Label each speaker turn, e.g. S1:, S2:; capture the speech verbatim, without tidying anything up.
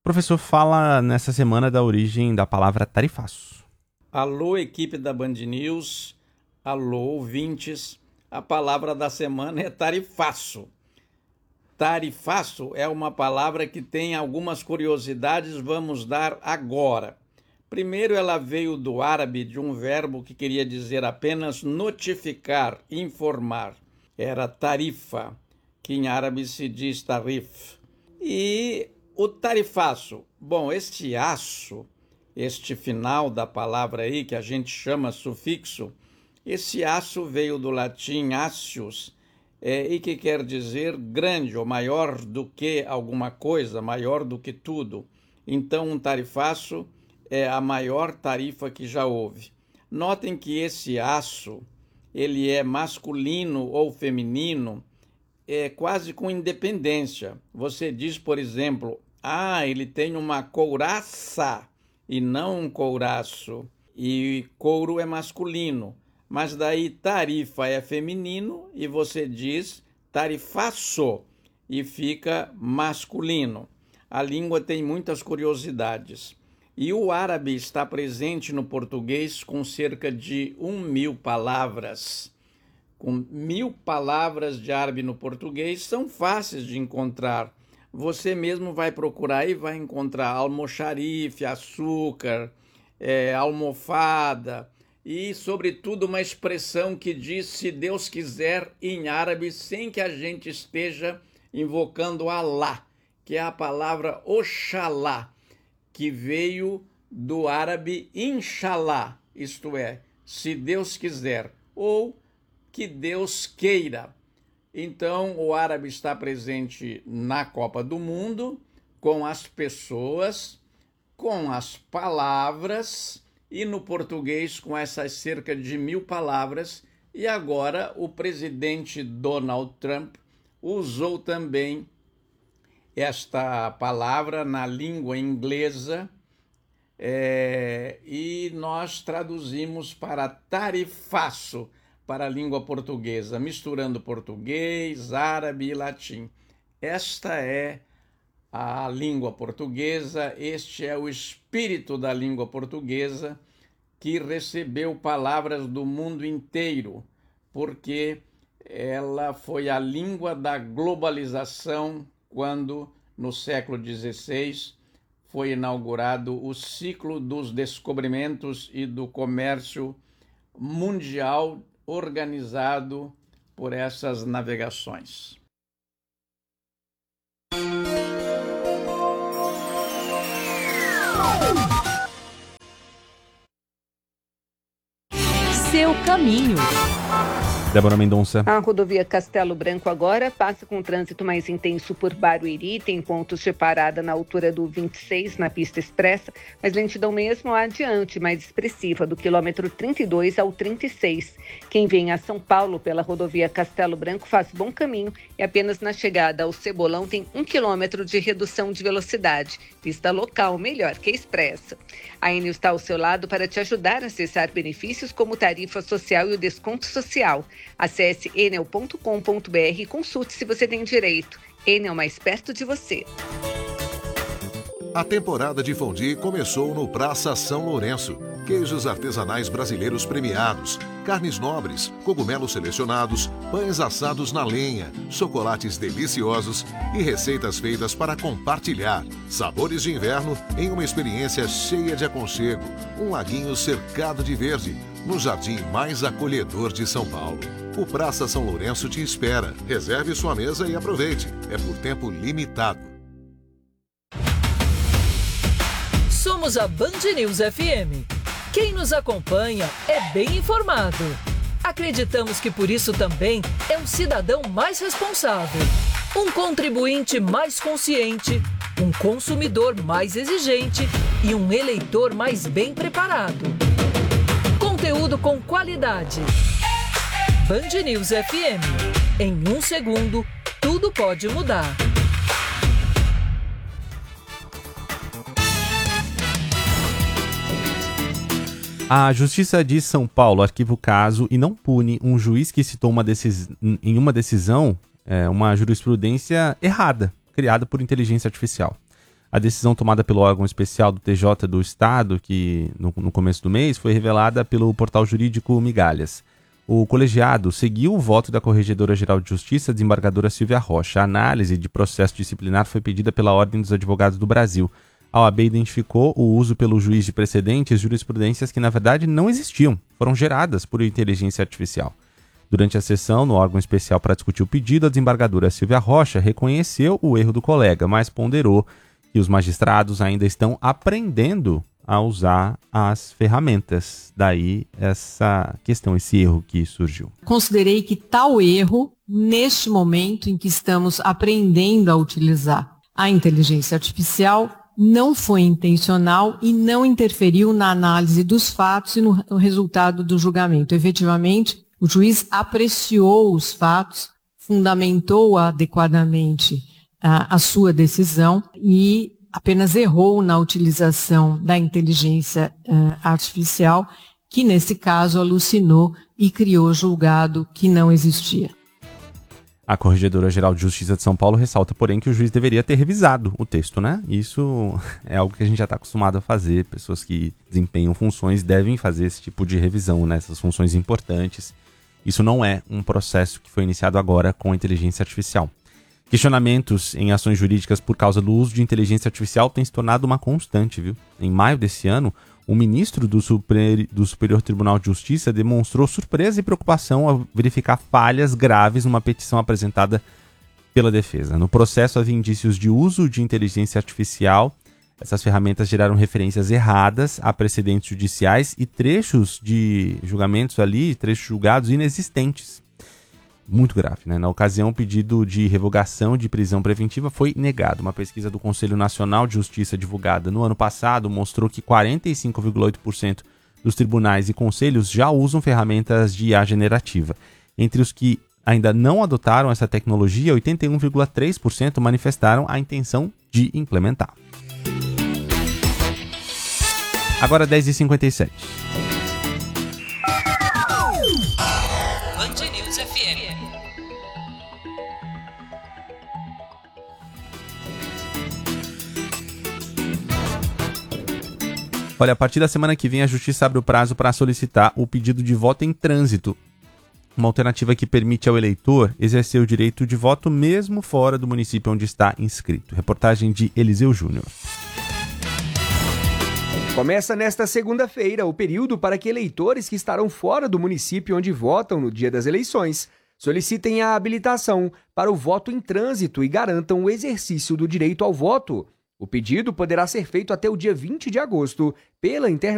S1: professor fala nessa semana da origem da palavra tarifaço.
S2: Alô, equipe da Band News, alô, ouvintes. A palavra da semana é tarifaço. Tarifaço é uma palavra que tem algumas curiosidades, vamos dar agora. Primeiro, ela veio do árabe, de um verbo que queria dizer apenas notificar, informar. Era tarifa, que em árabe se diz tarif. E o tarifaço, bom, este aço, este final da palavra aí, que a gente chama sufixo, esse aço veio do latim acius, é, e que quer dizer grande ou maior do que alguma coisa, maior do que tudo. Então, um tarifaço é a maior tarifa que já houve. Notem que esse aço, ele é masculino ou feminino, é quase com independência. Você diz, por exemplo, ah, ele tem uma couraça e não um couraço. E couro é masculino. Mas daí tarifa é feminino e você diz tarifaço e fica masculino. A língua tem muitas curiosidades. E o árabe está presente no português com cerca de um mil palavras. Com mil palavras de árabe no português, são fáceis de encontrar. Você mesmo vai procurar e vai encontrar almoxarife, açúcar, é, almofada e, sobretudo, uma expressão que diz se Deus quiser em árabe, sem que a gente esteja invocando Allah, que é a palavra Oxalá, que veio do árabe inshallah, isto é, se Deus quiser, ou que Deus queira. Então, o árabe está presente na Copa do Mundo, com as pessoas, com as palavras, e no português com essas cerca de mil palavras. E agora o presidente Donald Trump usou também esta palavra na língua inglesa, é, e nós traduzimos para tarifaço para a língua portuguesa, misturando português, árabe e latim. Esta é a língua portuguesa, este é o espírito da língua portuguesa, que recebeu palavras do mundo inteiro, porque ela foi a língua da globalização quando, no século dezesseis, foi inaugurado o ciclo dos descobrimentos e do comércio mundial organizado por essas navegações.
S3: Seu caminho.
S1: Débora Mendonça.
S4: A rodovia Castelo Branco agora passa com trânsito mais intenso por Barueri, tem pontos de parada na altura do vinte e seis na pista expressa, mas lentidão mesmo adiante, mais expressiva, do quilômetro trinta e dois ao trinta e seis. Quem vem a São Paulo pela rodovia Castelo Branco faz bom caminho e apenas na chegada ao Cebolão tem um quilômetro de redução de velocidade. Pista local melhor que a expressa. A Enel está ao seu lado para te ajudar a acessar benefícios como tarifa social e o desconto social. Acesse enel ponto com ponto br e consulte se você tem direito. Enel, mais perto de você.
S5: A temporada de fondue começou no Praça São Lourenço. Queijos artesanais brasileiros premiados, carnes nobres, cogumelos selecionados, pães assados na lenha, chocolates deliciosos e receitas feitas para compartilhar. Sabores de inverno em uma experiência cheia de aconchego. Um laguinho cercado de verde, no jardim mais acolhedor de São Paulo. O Praça São Lourenço te espera. Reserve sua mesa e aproveite. É por tempo limitado.
S3: Somos a Band News F M. Quem nos acompanha é bem informado. Acreditamos que por isso também é um cidadão mais responsável, um contribuinte mais consciente, um consumidor mais exigente e um eleitor mais bem preparado. Conteúdo com qualidade. Band News F M. Em um segundo, tudo pode mudar.
S1: A Justiça de São Paulo arquiva o caso e não pune um juiz que citou uma decis... em uma decisão é, uma jurisprudência errada, criada por inteligência artificial. A decisão tomada pelo órgão especial do T J do Estado, que no, no começo do mês, foi revelada pelo portal jurídico Migalhas. O colegiado seguiu o voto da Corregedora-Geral de Justiça, desembargadora Silvia Rocha. A análise de processo disciplinar foi pedida pela Ordem dos Advogados do Brasil. A O A B identificou o uso pelo juiz de precedentes jurisprudências que, na verdade, não existiam, foram geradas por inteligência artificial. Durante a sessão, no órgão especial para discutir o pedido, a desembargadora Silvia Rocha reconheceu o erro do colega, mas ponderou que os magistrados ainda estão aprendendo a usar as ferramentas. Daí essa questão, esse erro que surgiu.
S6: Considerei que tal erro, neste momento em que estamos aprendendo a utilizar a inteligência artificial, não foi intencional e não interferiu na análise dos fatos e no resultado do julgamento. Efetivamente, o juiz apreciou os fatos, fundamentou adequadamente a, a sua decisão e apenas errou na utilização da inteligência uh, artificial, que nesse caso alucinou e criou julgado que não existia.
S1: A Corregedora-Geral de Justiça de São Paulo ressalta, porém, que o juiz deveria ter revisado o texto, né? Isso é algo que a gente já está acostumado a fazer. Pessoas que desempenham funções devem fazer esse tipo de revisão, né? Essas funções importantes. Isso não é um processo que foi iniciado agora com a inteligência artificial. Questionamentos em ações jurídicas por causa do uso de inteligência artificial têm se tornado uma constante, viu? Em maio desse ano, o ministro do, Super, do Superior Tribunal de Justiça demonstrou surpresa e preocupação ao verificar falhas graves numa petição apresentada pela defesa. No processo havia indícios de uso de inteligência artificial. Essas ferramentas geraram referências erradas a precedentes judiciais e trechos de julgamentos ali, trechos julgados inexistentes. Muito grave, né? Na ocasião, o pedido de revogação de prisão preventiva foi negado. Uma pesquisa do Conselho Nacional de Justiça divulgada no ano passado mostrou que quarenta e cinco vírgula oito por cento dos tribunais e conselhos já usam ferramentas de I A generativa. Entre os que ainda não adotaram essa tecnologia, oitenta e um vírgula três por cento manifestaram a intenção de implementar. Agora dez e cinquenta e sete.
S3: Band News F M.
S1: Olha, a partir da semana que vem a Justiça abre o prazo para solicitar o pedido de voto em trânsito. Uma alternativa que permite ao eleitor exercer o direito de voto mesmo fora do município onde está inscrito. Reportagem de Eliseu Júnior.
S7: Começa nesta segunda-feira o período para que eleitores que estarão fora do município onde votam no dia das eleições solicitem a habilitação para o voto em trânsito e garantam o exercício do direito ao voto. O pedido poderá ser feito até o dia vinte de agosto pela internet.